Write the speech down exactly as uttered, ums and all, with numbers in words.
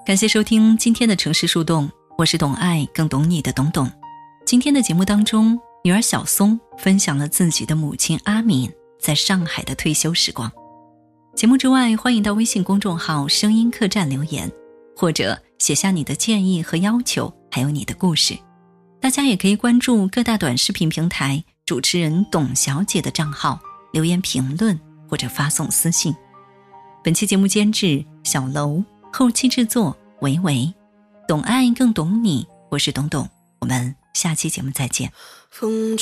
感谢收听今天的城市树洞，我是懂爱更懂你的懂懂。今天的节目当中，女儿小松分享了自己的母亲阿敏在上海的退休时光。节目之外，欢迎到微信公众号声音客栈留言，或者写下你的建议和要求，还有你的故事。大家也可以关注各大短视频平台主持人董小姐的账号，留言评论或者发送私信。本期节目监制小楼，后期制作维维，懂爱更懂你，我是董董，我们下期节目再见。风